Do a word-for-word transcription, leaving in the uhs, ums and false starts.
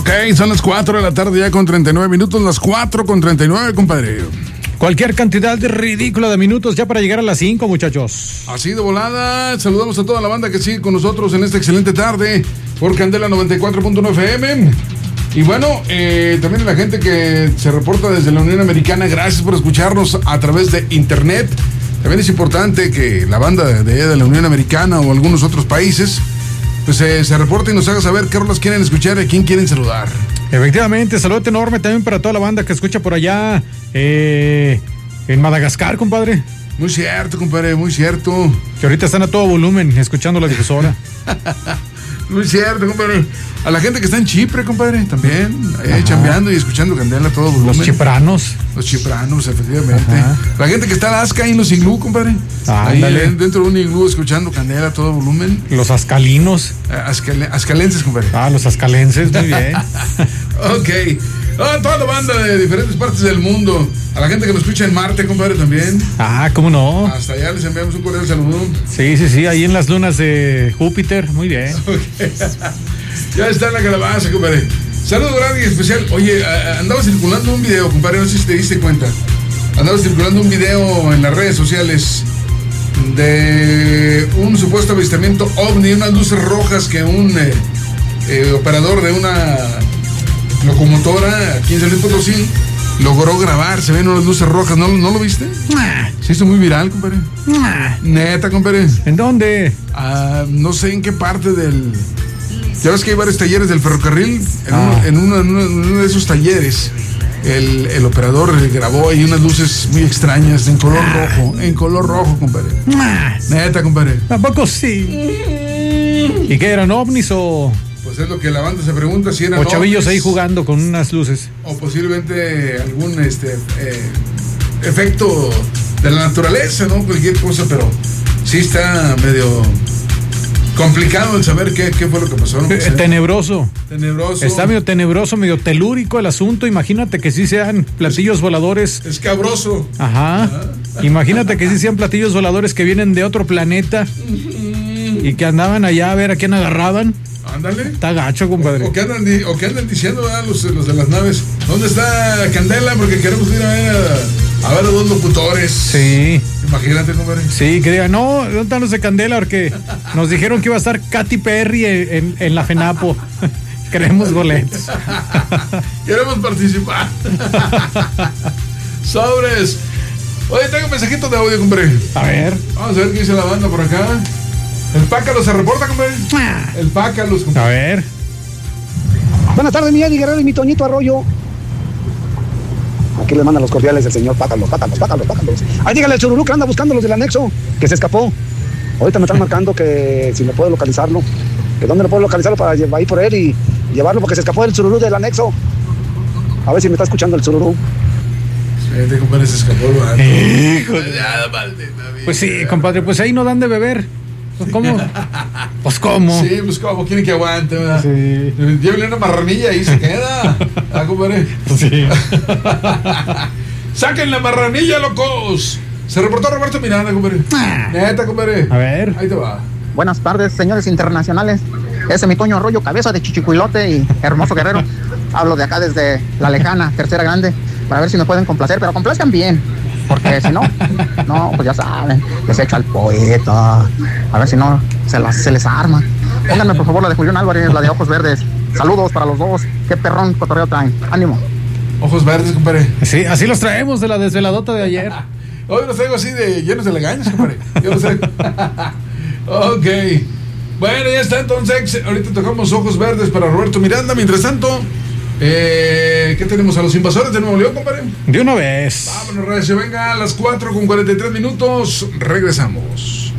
Ok, son las cuatro de la tarde ya con treinta y nueve minutos, las cuatro con treinta y nueve, compadre. Cualquier cantidad de ridícula de minutos ya para llegar a las cinco, muchachos. Así de volada, saludamos a toda la banda que sigue con nosotros en esta excelente tarde por Candela noventa y cuatro punto nueve F M. Y bueno, eh, también a la gente que se reporta desde la Unión Americana, gracias por escucharnos a través de internet. También es importante que la banda de, de la Unión Americana o algunos otros países pues eh, se reporte y nos haga saber qué rolas quieren escuchar y a quién quieren saludar. Efectivamente, saludo enorme también para toda la banda que escucha por allá eh, en Madagascar, compadre. Muy cierto, compadre, muy cierto. Que ahorita están a todo volumen escuchando la difusora. Muy cierto, compadre. A la gente que está en Chipre, compadre, también, eh, chambeando y escuchando Candela a todo volumen. Los chipranos. Los chipranos, efectivamente. Ajá. La gente que está en Alaska y en los iglú, compadre. Ah, ahí ándale. dentro de un iglú escuchando Candela a todo volumen. Los ascalinos. Eh, ascale, ascalenses, compadre. Ah, los ascalenses, muy bien. Ok. A toda la banda de diferentes partes del mundo. A la gente que nos escucha en Marte, compadre, también. Ah, ¿cómo no? Hasta allá les enviamos un cordial de saludo. Sí, sí, sí, ahí en las lunas de Júpiter, muy bien. Okay. Ya está en la calabaza, compadre. Saludo grande y especial. Oye, andaba circulando un video, compadre, no sé si te diste cuenta. Andaba circulando un video en las redes sociales de un supuesto avistamiento ovni, unas luces rojas que un eh, eh, operador de una locomotora aquí en San Luis Potosí logró grabar. Se ven unas luces rojas, ¿no, no lo viste? Se hizo muy viral, compadre. Neta, compadre. ¿En dónde? Ah, no sé en qué parte del... Ya ves que hay varios talleres del ferrocarril. En, Ah. uno, en, uno, en, uno, en uno de esos talleres el, el operador grabó ahí unas luces muy extrañas en color rojo. En color rojo, compadre. Neta, compadre. ¿Tampoco sí? ¿Y qué eran, ovnis o, Pues es lo que la banda se pregunta, si eran o chavillos ovnis, ahí jugando con unas luces? o posiblemente algún este eh, efecto de la naturaleza, ¿no? Cualquier cosa, pero sí está medio complicado el saber qué, qué fue lo que pasó, ¿no? Eh, Tenebroso. Tenebroso. Está medio tenebroso, medio telúrico el asunto. Imagínate que sí sean platillos voladores. Escabroso. Ajá. Imagínate que sí sean platillos voladores que vienen de otro planeta y que andaban allá a ver a quién agarraban. Ándale. Está gacho, compadre. O que andan, di- o que andan diciendo, ¿verdad? Los, los de las naves, ¿dónde está Candela? Porque queremos ir a ver a, a ver a dos locutores. Sí, Imagínate, compadre. sí, que digan, no, ¿dónde están los de Candela? Porque nos dijeron que iba a estar Katy Perry en, en, en la FENAPO. Queremos boletos. Queremos participar. Sobres. Oye, tengo un mensajito de audio, compadre. A ver. Vamos a ver qué dice la banda por acá. El Pácalo se reporta, compadre. El Pácalo, A compadre. ver. Buenas tardes, mi Eddie Guerrero y mi Toñito Arroyo. Aquí les mandan los cordiales del señor Pátalos, Pátalos, Pátalos, Pátalos. Ahí dígale al Chururú que anda buscando los del anexo, que se escapó. Ahorita me están marcando que si me puedo localizarlo. Que dónde lo puedo localizarlo para lle- ir por él y, y llevarlo porque se escapó del Chururú del anexo. A ver si me está escuchando el Chururú. Este compadre se escapó, ¿verdad? Híjole. Ya, maldita vida. Pues sí, compadre, pues ahí no dan de beber. Pues ¿cómo? Pues ¿cómo? Sí, pues como quieren que aguante, ¿verdad? Sí. Llévenle una marranilla y se queda. Ah, compadre. Sí. ¡Saquen la marranilla, locos! Se reportó Roberto Miranda, compadre. Neta, compadre. A ver. Ahí te va. Buenas tardes, señores internacionales. Ese es mi Toño Arroyo, cabeza de chichicuilote y hermoso guerrero. Hablo de acá desde la lejana Tercera Grande para ver si me pueden complacer, pero complazcan bien. Porque si no, no, pues ya saben, les echo al poeta. A ver si no, se, las, se les arma. Pónganme por favor la de Julián Álvarez, la de Ojos Verdes. Saludos para los dos. Qué perrón cotorreo traen. Ánimo. Ojos verdes, compadre. Sí, así los traemos de la desveladota de ayer. Hoy los traigo así de llenos de legañas, compadre. Yo los traigo. Ok. Bueno, ya está entonces. Ahorita tocamos Ojos Verdes para Roberto Miranda. Mientras tanto, eh, ¿qué tenemos? A los invasores de Nuevo León, compadre. De una vez. Vámonos, Recio. Venga, a las cuatro con cuarenta y tres minutos. Regresamos.